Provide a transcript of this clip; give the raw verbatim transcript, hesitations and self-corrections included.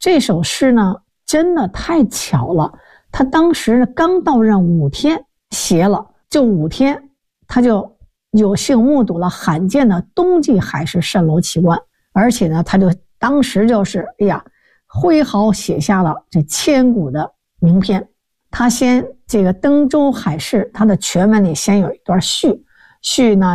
这首诗呢，真的太巧了，他当时刚到任五天写了，就五天，他就有幸目睹了罕见的冬季海市蜃楼奇观，而且呢，他就当时就是哎呀，挥毫写下了这千古的名篇。他先这个登州海市，他的全文里先有一段序，序呢